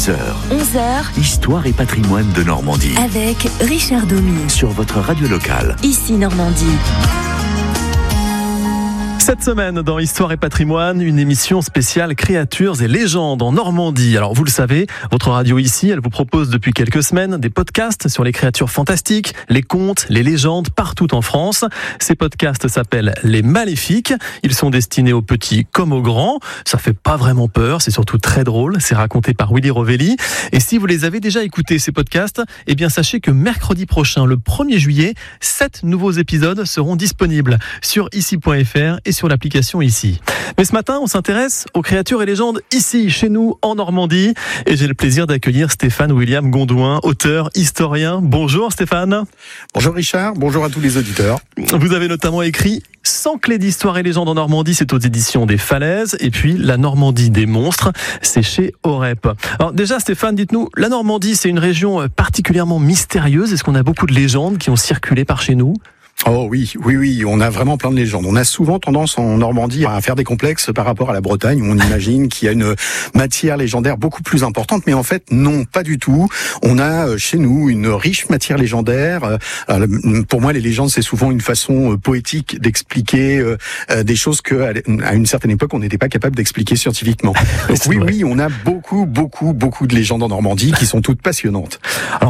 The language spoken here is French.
10h, 11h, Histoire et patrimoine de Normandie. avec Richard Domy. Sur votre radio locale. Ici Normandie. Cette semaine, dans Histoire et patrimoine, une émission spéciale créatures et légendes en Normandie. Alors, vous le savez, votre radio ici, elle vous propose depuis quelques semaines des podcasts sur les créatures fantastiques, les contes, les légendes partout en France. Ces podcasts s'appellent Les Maléfiques. Ils sont destinés aux petits comme aux grands. Ça fait pas vraiment peur, c'est surtout très drôle. C'est raconté par Willy Rovelli. Et si vous les avez déjà écoutés, ces podcasts, eh bien, sachez que mercredi prochain, le 1er juillet, 7 nouveaux épisodes seront disponibles sur ici.fr et sur l'application Ici. Mais ce matin, on s'intéresse aux créatures et légendes ici, chez nous, en Normandie. Et j'ai le plaisir d'accueillir Stéphane William Gondouin, auteur, historien. Bonjour Stéphane. Bonjour Richard, bonjour à tous les auditeurs. Vous avez notamment écrit 100 clés d'histoire et légendes en Normandie, c'est aux éditions des Falaises. Et puis La Normandie des monstres, c'est chez Orep. Alors déjà Stéphane, dites-nous, la Normandie, c'est une région particulièrement mystérieuse. Est-ce qu'on a beaucoup de légendes qui ont circulé par chez nous ? Oh oui, on a vraiment plein de légendes. On a souvent tendance en Normandie à faire des complexes par rapport à la Bretagne, où on imagine qu'il y a une matière légendaire beaucoup plus importante, mais en fait non, pas du tout. On a chez nous une riche matière légendaire. Pour moi, les légendes, c'est souvent une façon poétique d'expliquer des choses qu'à une certaine époque, on n'était pas capable d'expliquer scientifiquement. Donc oui, on a beaucoup de légendes en Normandie qui sont toutes passionnantes. Alors